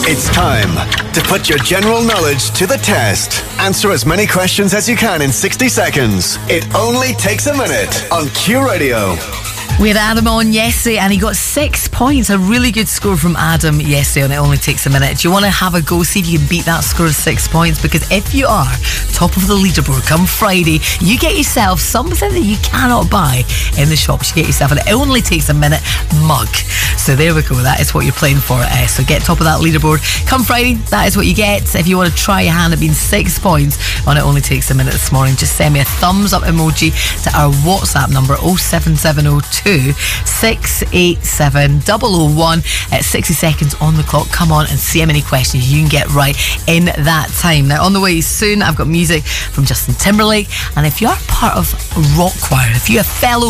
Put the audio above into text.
It's time to put your general knowledge to the test. Answer as many questions as you can in 60 seconds. It only takes a minute on Q Radio. We had Adam on yesterday and he got 6 points. A really good score from Adam yesterday and it only takes a minute. Do you want to have a go, see if you can beat that score of 6 points? Because if you are top of the leaderboard come Friday, you get yourself something that you cannot buy in the shops. You get yourself an It Only Takes a Minute mug. So there we go, that is what you're playing for. So get top of that leaderboard come Friday, that is what you get. If you want to try your hand at being 6 points on It Only Takes a Minute this morning, just send me a thumbs up emoji to our WhatsApp number 07702 687 001 at 60 seconds on the clock. Come on and see how many questions you can get right in that time. Now on the way soon I've got music from Justin Timberlake, and if you're part of rock choir, if you're a fellow